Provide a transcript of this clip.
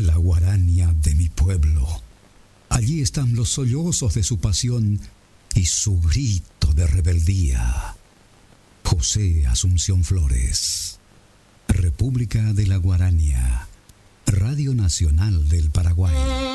la guarania de mi pueblo. Allí están los sollozos de su pasión y su grito de rebeldía. José Asunción Flores. República de la Guarania. Radio Nacional del Paraguay.